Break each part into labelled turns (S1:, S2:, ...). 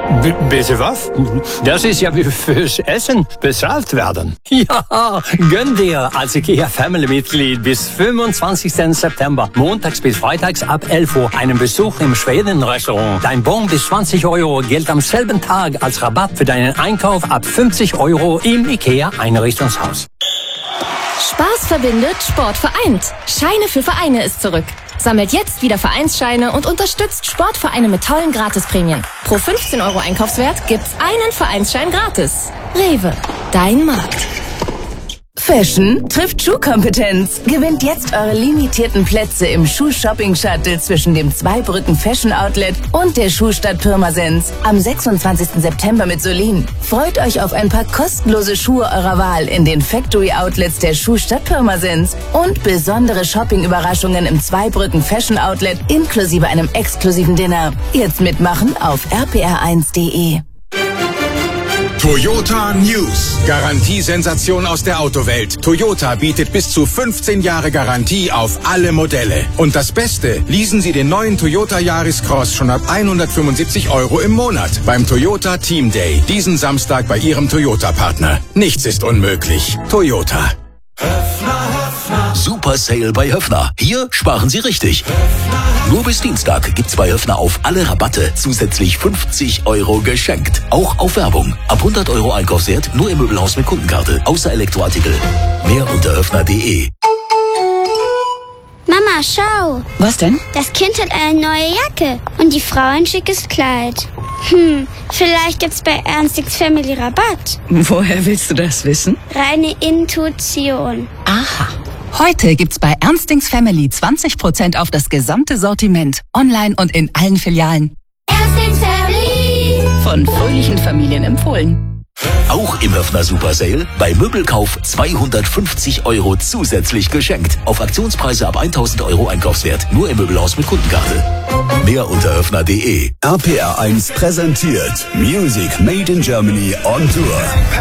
S1: Bitte was? Das ist ja wie fürs Essen bezahlt werden. Ja, gönn dir als IKEA Family-Mitglied bis 25. September, montags bis freitags ab 11 Uhr, einen Besuch im Schweden-Restaurant. Dein Bon bis 20 € gilt am selben Tag als Rabatt für deinen Einkauf ab 50 € im IKEA Einrichtungshaus.
S2: Spaß verbindet, Sport vereint. Scheine für Vereine ist zurück. Sammelt jetzt wieder Vereinsscheine und unterstützt Sportvereine mit tollen Gratisprämien. Pro 15 € Einkaufswert gibt's einen Vereinsschein gratis. Rewe, dein Markt.
S3: Fashion trifft Schuhkompetenz. Gewinnt jetzt eure limitierten Plätze im Schuh-Shopping-Shuttle zwischen dem Zweibrücken Fashion Outlet und der Schuhstadt Pirmasens am 26. September mit Solin. Freut euch auf ein paar kostenlose Schuhe eurer Wahl in den Factory-Outlets der Schuhstadt Pirmasens und besondere Shopping-Überraschungen im Zweibrücken Fashion Outlet inklusive einem exklusiven Dinner. Jetzt mitmachen auf rpr1.de.
S4: Toyota News. Garantiesensation aus der Autowelt. Toyota bietet bis zu 15 Jahre Garantie auf alle Modelle. Und das Beste, leasen Sie den neuen Toyota Yaris Cross schon ab 175 € im Monat beim Toyota Team Day. Diesen Samstag bei Ihrem Toyota-Partner. Nichts ist unmöglich. Toyota.
S5: Super Sale bei Höffner. Hier sparen Sie richtig. Nur bis Dienstag gibt's bei Höffner auf alle Rabatte zusätzlich 50 € geschenkt. Auch auf Werbung. Ab 100 € Einkaufswert nur im Möbelhaus mit Kundenkarte. Außer Elektroartikel. Mehr unter höffner.de.
S6: Mama, schau.
S7: Was denn?
S6: Das Kind hat eine neue Jacke und die Frau ein schickes Kleid. Vielleicht gibt's bei Ernstings Family Rabatt.
S7: Woher willst du das wissen?
S6: Reine Intuition.
S7: Aha. Heute gibt's bei Ernstings Family 20% auf das gesamte Sortiment. Online und in allen Filialen.
S6: Ernstings Family.
S7: Von fröhlichen Familien empfohlen.
S5: Auch im Höffner Super Sale. Bei Möbelkauf 250 € zusätzlich geschenkt. Auf Aktionspreise ab 1000 € Einkaufswert. Nur im Möbelhaus mit Kundenkarte. Mehr unter höffner.de.
S8: RPR1 präsentiert Music Made in Germany on Tour.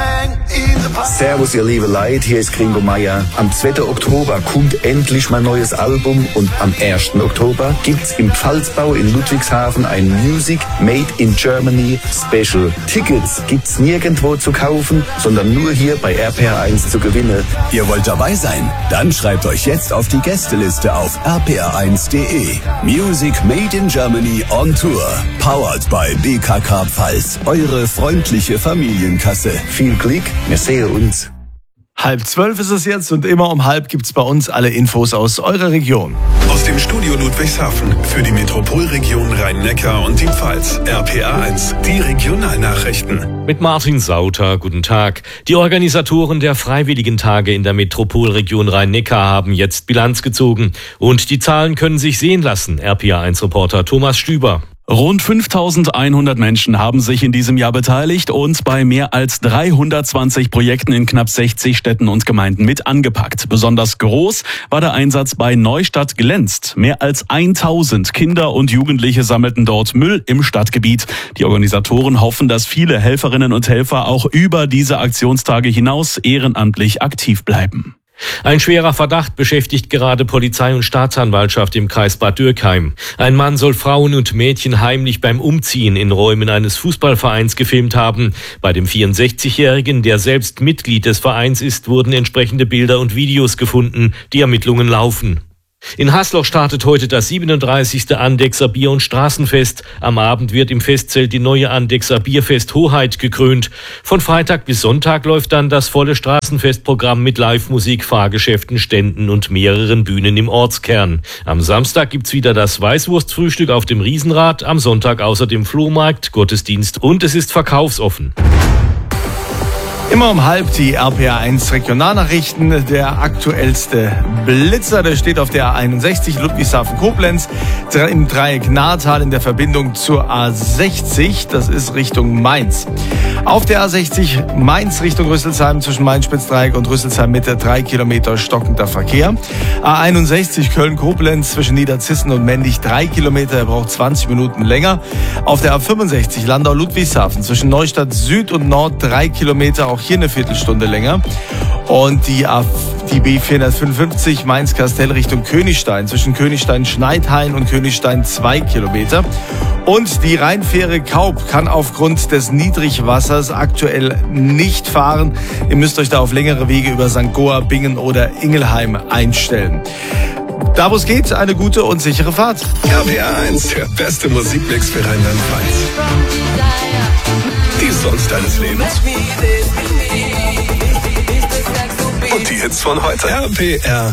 S9: Servus, ihr liebe Leute, hier ist Gringo Meier. Am 2. Oktober kommt endlich mein neues Album und am 1. Oktober gibt's im Pfalzbau in Ludwigshafen ein Music Made in Germany Special. Tickets gibt's nirgendwo zu kaufen, sondern nur hier bei RPR1 zu gewinnen.
S8: Ihr wollt dabei sein? Dann schreibt euch jetzt auf die Gästeliste auf rpr1.de. Music Made in Germany on Tour. Powered by BKK Pfalz. Eure freundliche Familienkasse.
S9: Viel Glück, wir sehen uns.
S10: 11:30 ist es jetzt und immer um 11 gibt's bei uns alle Infos aus eurer Region.
S11: Aus dem Studio Ludwigshafen für die Metropolregion Rhein-Neckar und die Pfalz. RPR1, die Regionalnachrichten.
S12: Mit Martin Sauter, guten Tag. Die Organisatoren der Freiwilligen Tage in der Metropolregion Rhein-Neckar haben jetzt Bilanz gezogen. Und die Zahlen können sich sehen lassen. RPR1-Reporter Thomas Stüber.
S13: Rund 5.100 Menschen haben sich in diesem Jahr beteiligt und bei mehr als 320 Projekten in knapp 60 Städten und Gemeinden mit angepackt. Besonders groß war der Einsatz bei Neustadt Glänzt. Mehr als 1.000 Kinder und Jugendliche sammelten dort Müll im Stadtgebiet. Die Organisatoren hoffen, dass viele Helferinnen und Helfer auch über diese Aktionstage hinaus ehrenamtlich aktiv bleiben.
S12: Ein schwerer Verdacht beschäftigt gerade Polizei und Staatsanwaltschaft im Kreis Bad Dürkheim. Ein Mann soll Frauen und Mädchen heimlich beim Umziehen in Räumen eines Fußballvereins gefilmt haben. Bei dem 64-Jährigen, der selbst Mitglied des Vereins ist, wurden entsprechende Bilder und Videos gefunden. Die Ermittlungen laufen. In Hasloch startet heute das 37. Andechser Bier- und Straßenfest. Am Abend wird im Festzelt die neue Andechser Bierfest Hoheit gekrönt. Von Freitag bis Sonntag läuft dann das volle Straßenfestprogramm mit Live-Musik, Fahrgeschäften, Ständen und mehreren Bühnen im Ortskern. Am Samstag gibt's wieder das Weißwurstfrühstück auf dem Riesenrad, am Sonntag außerdem Flohmarkt, Gottesdienst und es ist verkaufsoffen.
S10: Immer um 11 die RPR1 Regionalnachrichten. Der aktuellste Blitzer, der steht auf der A61 Ludwigshafen-Koblenz im Dreieck Nahrtal in der Verbindung zur A60. Das ist Richtung Mainz. Auf der A60 Mainz Richtung Rüsselsheim zwischen Main-Spitz-Dreieck und Rüsselsheim Mitte 3 Kilometer stockender Verkehr. A61 Köln-Koblenz zwischen Niederzissen und Mendig 3 Kilometer. Er braucht 20 Minuten länger. Auf der A65 Landau-Ludwigshafen zwischen Neustadt Süd und Nord 3 Kilometer. Auch hier eine Viertelstunde länger. Und die Die B455 Mainz-Kastell Richtung Königstein, zwischen Königstein-Schneidhain und Königstein 2 Kilometer. Und die Rheinfähre Kaub kann aufgrund des Niedrigwassers aktuell nicht fahren. Ihr müsst euch da auf längere Wege über St. Goar, Bingen oder Ingelheim einstellen. Da wo es geht, eine gute und sichere Fahrt.
S11: RPR 1, der beste Musikmix für Rheinland-Pfalz. Die Songs deines Lebens. Und die Hits von heute. RPR